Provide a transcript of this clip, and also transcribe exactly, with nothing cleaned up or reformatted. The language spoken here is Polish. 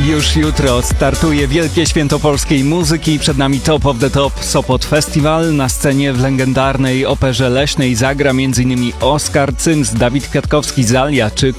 Już jutro startuje Wielkie Święto Polskiej Muzyki. Przed nami Top of the Top Sopot Festival. Na scenie w legendarnej Operze Leśnej zagra m.in. Oskar Cyms, Dawid Kwiatkowski, Zalia czy